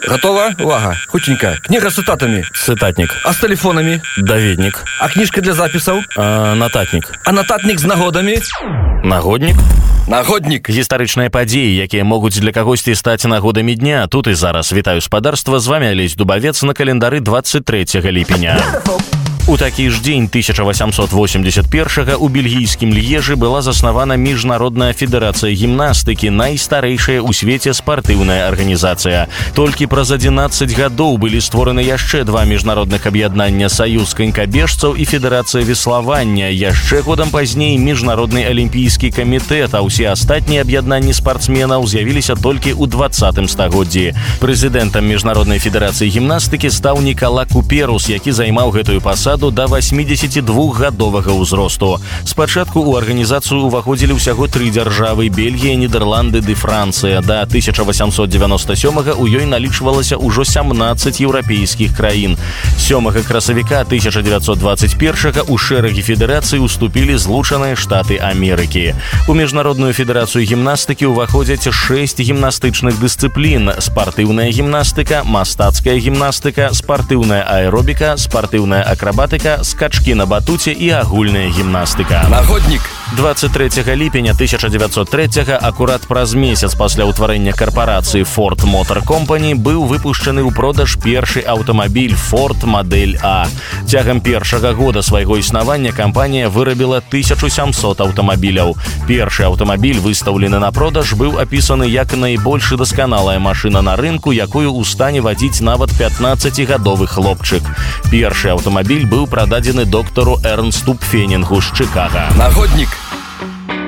Готова? Увага. Хутенько. Книга с цитатами. Цытатнік. А с телефонами? Даведнік. А книжка для записов? Нататнік. А нотатник с нагодами? Нагоднік. Нагодник. Гістарычныя падзеі, якія могуць для кагосьці стаць нагодамі дня. Тут і зараз. Вітаю спадарства. З вами Алесь Дубавец на календары 23 ліпеня. У такі ж дзень 1881 у бельгійскім Льежы была заснавана Міжнародная федэрацыя гімнастыкі, найстарэйшая ў свеце спартыўная арганізацыя. Толькі праз 11 гадоў былі створаны яшчэ два міжнародных аб'яднання Саюз канькабежцаў і Федэрацыя веславання. Яшчэ годам пазней Міжнародны алімпійскі камітэт, а ўсе астатнія аб'яднанні спартсменаў з'явіліся толькі ў 20 стагоддзі. Прэзідэнтам Міжнароднай федэрацыі гімнастыкі стаў Нікала Куперус, які займаў гэтую пасаду да 82гадовага ўзросту. Спачатку ў арганізацыю ўваходзілі ўсяго 3 дзяржавы: Бельгія, Нідерланды ды Францыя. Да 1897 у ёй налічвалася ўжо 17 еўрапейскіх краін. 7 красавіка 1921 у шэрагі федэрацыі уступілі Злучаныя Штаты Амерыкі. У Міжнародную федэрацыю гімнастыкі ўваходзяць 6 гімнастычных дысцыплін: спартыўная гімнастыка, мастацкая гімнастыка, спартыўная аэробіка, спартыўная акрабатыка, скачкі на батуце і агульная гімнастыка. Нагодник. 23 ліпеня 1903 акурат праз месяц пасля ўтварэння карпорацыі Ford Motor Company быў выпушчаны ў продаж першы аўтамабіль Ford Модель А. Цягам першага года свайго існавання кампанія вырабіла 1700 аўтамабіляў. Першы аўтамабіль, выстаўлены на продаж, быў апісаны як найбольш дасканалая машына на рынку, якую ў стане вадзіць нават 15гадовы хлопчык. Першы аўтамабіль быў прададзены доктару Эрнсту Пфенінгу з Чыкага. Нагодник.